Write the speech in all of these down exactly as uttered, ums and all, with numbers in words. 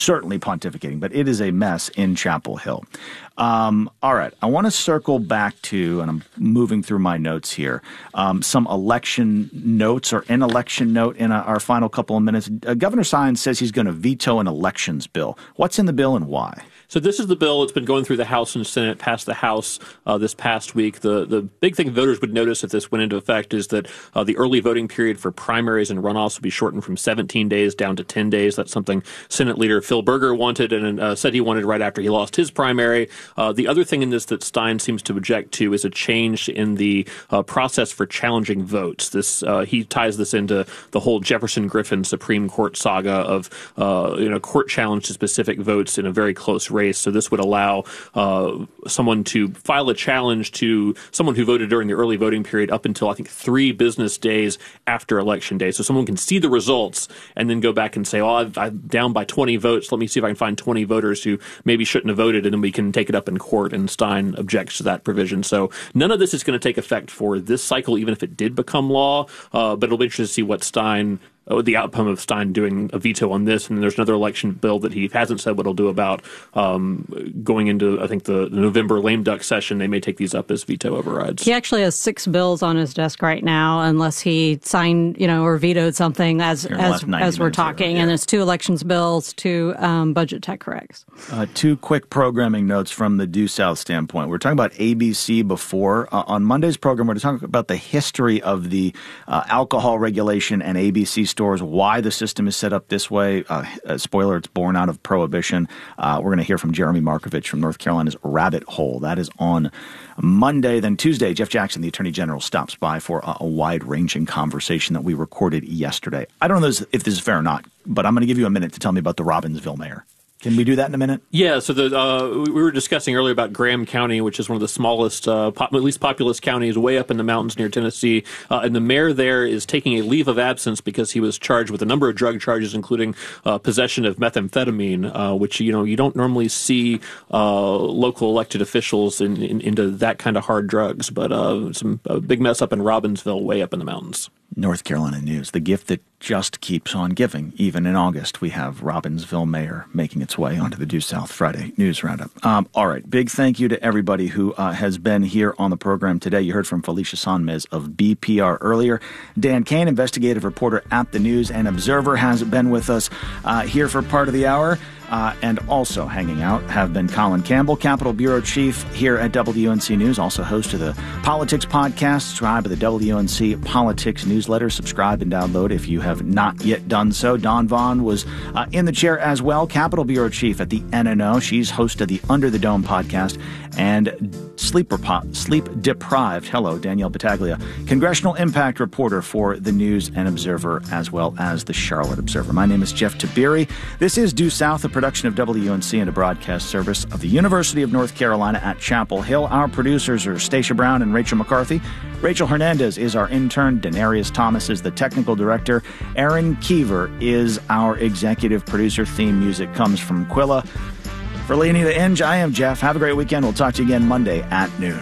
certainly pontificating, but it is a mess in Chapel Hill. Um, all right, I want to circle back to, and I'm moving through my notes here, um, some election notes or an election note in a, our final couple of minutes. Uh, Governor Stein says he's going to veto an elections bill. What's in the bill and why? So this is the bill. It's been going through the House and Senate, passed the House uh, this past week. The the big thing voters would notice if this went into effect is that uh, the early voting period for primaries and runoffs would be shortened from seventeen days down to ten days. That's something Senate Leader Phil Berger wanted and uh, said he wanted right after he lost his primary. Uh, the other thing in this that Stein seems to object to is a change in the uh, process for challenging votes. This uh, he ties this into the whole Jefferson Griffin Supreme Court saga of uh, you know court challenge to specific votes in a very close race. So this would allow uh, someone to file a challenge to someone who voted during the early voting period up until, I think, three business days after Election Day. So someone can see the results and then go back and say, oh, I've, I'm down by twenty votes. Let me see if I can find twenty voters who maybe shouldn't have voted, and then we can take it up in court. And Stein objects to that provision. So none of this is going to take effect for this cycle, even if it did become law. Uh, but it'll be interesting to see what Stein the outcome of Stein doing a veto on this. And there's another election bill that he hasn't said what he'll do about um, going into, I think, the, the November lame duck session. They may take these up as veto overrides. He actually has six bills on his desk right now, unless he signed, you know, or vetoed something as as, as we're talking. Yeah. And it's two elections bills, two um, budget tech corrects. Uh, two quick programming notes from the Due South standpoint. We were talking about A B C before. Uh, on Monday's program, we're talking about the history of the uh, alcohol regulation and A B C stores, why the system is set up this way. Uh, uh, spoiler, it's born out of Prohibition. Uh, we're going to hear from Jeremy Markovich from North Carolina's Rabbit Hole. That is on Monday. Then Tuesday, Jeff Jackson, the Attorney General, stops by for a, a wide-ranging conversation that we recorded yesterday. I don't know if this is fair or not, but I'm going to give you a minute to tell me about the Robbinsville mayor. Can we do that in a minute? Yeah, so the, uh, we were discussing earlier about Graham County, which is one of the smallest, uh, pop, least populous counties way up in the mountains near Tennessee. Uh, and the mayor there is taking a leave of absence because he was charged with a number of drug charges, including uh, possession of methamphetamine, uh, which, you know, you don't normally see uh, local elected officials in, in, into that kind of hard drugs. But uh, some a big mess up in Robbinsville, way up in the mountains. North Carolina news, the gift that just keeps on giving. Even in August, we have Robbinsville mayor making its way onto the Due South Friday News Roundup. Um, all right, big thank you to everybody who uh, has been here on the program today. You heard from Felicia Sonmez of B P R earlier. Dan Kane, investigative reporter at the News and Observer, has been with us uh, here for part of the hour. Uh, and also hanging out have been Colin Campbell, Capitol Bureau Chief here at W N C News, also host of the Politics Podcast. Subscribe to the W N C Politics newsletter. Subscribe and download if you have not yet done so. Dawn Vaughn was uh, in the chair as well, Capitol Bureau Chief at the N N O. She's host of the Under the Dome podcast. And sleep, repo- sleep deprived, hello, Danielle Battaglia, Congressional Impact reporter for the News and Observer, as well as the Charlotte Observer. My name is Jeff Tiberi. This is Due South, a production of W N C and a broadcast service of the University of North Carolina at Chapel Hill. Our producers are Stacia Brown and Rachel McCarthy. Rachel Hernandez is our intern. Denarius Thomas is the technical director. Aaron Keever is our executive producer. Theme music comes from Quilla. For Leonida Inge, I am Jeff. Have a great weekend. We'll talk to you again Monday at noon.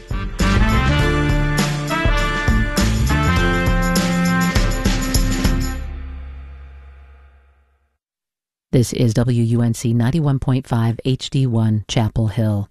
This is W U N C ninety-one point five H D one, Chapel Hill.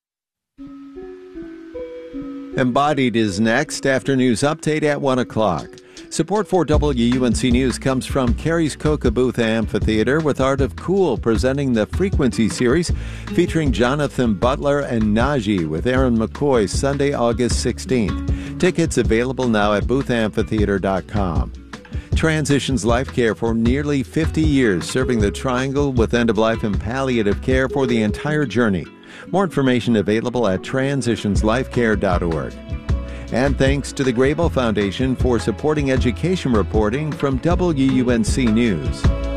Embodied is next after News Update at one o'clock. Support for W U N C News comes from Carrie's Coca-Booth Amphitheater with Art of Cool presenting the Frequency series featuring Jonathan Butler and Najee with Aaron McCoy Sunday, August sixteenth. Tickets available now at booth amphitheater dot com. Transitions Life Care for nearly fifty years, serving the Triangle with end-of-life and palliative care for the entire journey. More information available at transitions life care dot org. And thanks to the Grable Foundation for supporting education reporting from W U N C News.